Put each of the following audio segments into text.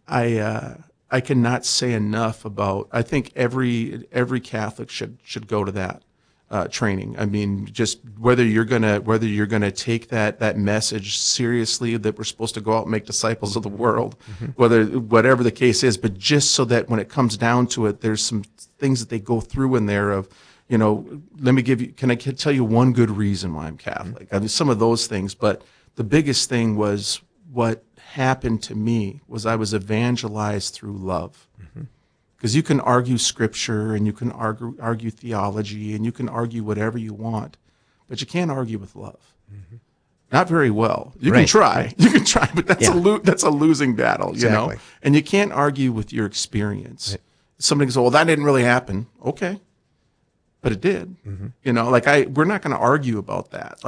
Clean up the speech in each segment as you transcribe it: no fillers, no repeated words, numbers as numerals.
I cannot say enough about. I think every Catholic should go to that training. I mean, just whether you're gonna take that message seriously, that we're supposed to go out and make disciples of the world, whatever the case is, but just so that when it comes down to it, there's some things that they go through in there of, can I tell you one good reason why I'm Catholic? I mean, some of those things, but the biggest thing was what happened to me was I was evangelized through love. Because you can argue scripture and you can argue theology and you can argue whatever you want, but you can't argue with love. Not very well. You can try, but that's a losing battle, Exactly. And you can't argue with your experience. Right. Somebody goes, "Well, that didn't really happen." Okay, but it did. We're not going to argue about that.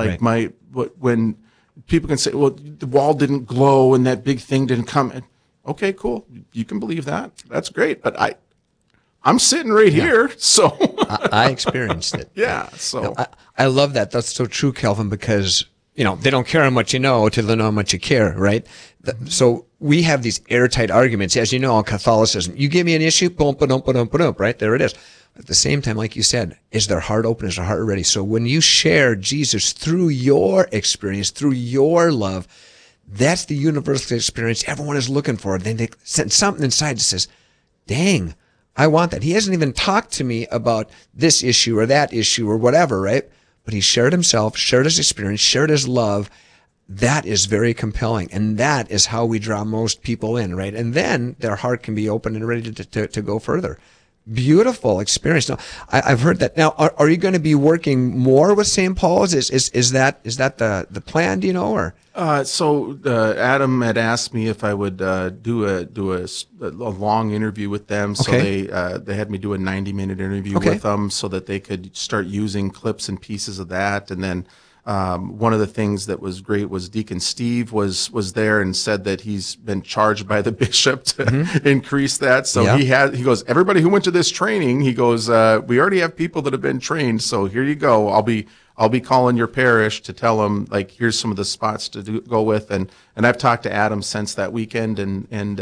When people can say, "Well, the wall didn't glow and that big thing didn't come." Okay, cool. You can believe that. That's great. But I'm sitting right here, so I experienced it. Yeah. So I love that. That's so true, Kelvin, because they don't care how much you know till they know how much you care, right? So we have these airtight arguments, as you know, in Catholicism. You give me an issue, boom, ba-dum, ba-dum, ba-dum, right? There it is. At the same time, like you said, is their heart open? Is their heart ready? So when you share Jesus through your experience, through your love, that's the universal experience everyone is looking for. Then they send something inside that says, dang, I want that. He hasn't even talked to me about this issue or that issue or whatever, right? But he shared himself, shared his experience, shared his love. That is very compelling. And that is how we draw most people in, right? And then their heart can be open and ready to go further. Beautiful experience. Now, I've heard that. Now, are you going to be working more with St. Paul's? Is that the plan? Do you know, or? So Adam had asked me if I would do a long interview with them. So they had me do a 90-minute interview with them so that they could start using clips and pieces of that. And then one of the things that was great was Deacon Steve was there and said that he's been charged by the bishop to increase that. So he goes, everybody who went to this training, he goes, we already have people that have been trained. So here you go. I'll be calling your parish to tell them, here's some of the spots to go with. And I've talked to Adam since that weekend, and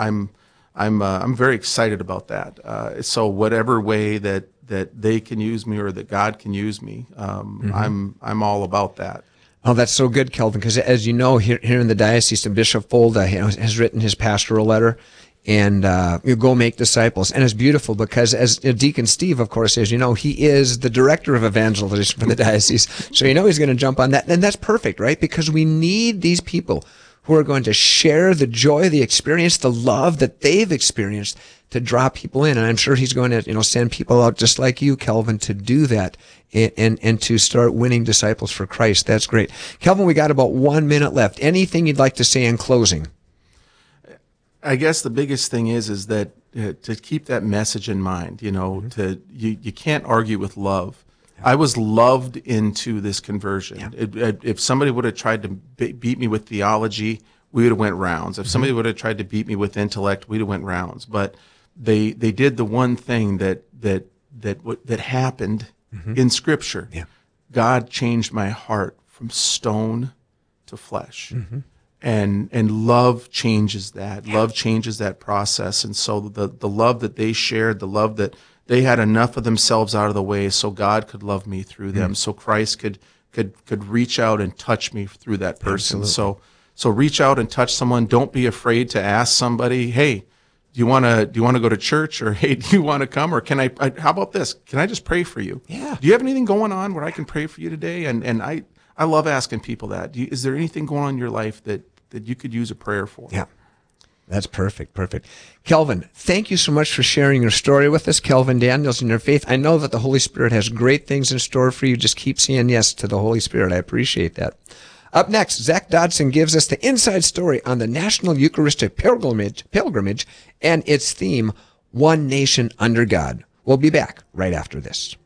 I'm very excited about that. So whatever way that they can use me or that God can use me, I'm all about that. Oh, that's so good, Kelvin, because as you know, here in the diocese, Bishop Folda has written his pastoral letter, and you go make disciples. And it's beautiful because as Deacon Steve, of course, as you know, he is the director of evangelization for the diocese. So he's going to jump on that. And that's perfect, right? Because we need these people who are going to share the joy, the experience, the love that they've experienced to draw people in. And I'm sure he's going to, send people out just like you, Kelvin, to do that and to start winning disciples for Christ. That's great. Kelvin, we got about 1 minute left. Anything you'd like to say in closing? I guess the biggest thing is that to keep that message in mind, you can't argue with love. I was loved into this conversion. Yeah. If somebody would have tried to beat me with theology, we would have went rounds. If somebody would have tried to beat me with intellect, we'd have went rounds. But they did the one thing that happened in Scripture. Yeah. God changed my heart from stone to flesh. And love changes that. Yeah. Love changes that process. And so the love that they shared, the love that they had enough of themselves out of the way so God could love me through them, so Christ could reach out and touch me through that person. Absolutely. So reach out and touch someone. Don't be afraid to ask somebody, hey, do you want to go to church? Or hey, do you want to come? Or can I how about this? Can I just pray for you? Yeah. Do you have anything going on where I can pray for you today? And I love asking people that. Is there anything going on in your life that you could use a prayer for? Yeah. That's perfect. Kelvin, thank you so much for sharing your story with us. Kelvin Daniels in your faith. I know that the Holy Spirit has great things in store for you. Just keep saying yes to the Holy Spirit. I appreciate that. Up next, Zach Dodson gives us the inside story on the National Eucharistic Pilgrimage and its theme, One Nation Under God. We'll be back right after this.